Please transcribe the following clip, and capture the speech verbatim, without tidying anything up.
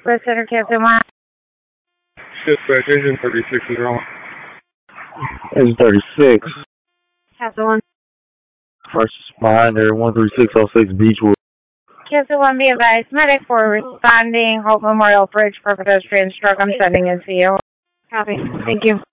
First Center, Captain one. Dispatch, engine thirty-six is wrong. Engine thirty-six. Captain one. First responder, one three six oh six Beechwood. Captain one, be advised. Medic four responding. Hope Memorial Bridge for pedestrian stroke. I'm sending in to you. Copy. Thank you.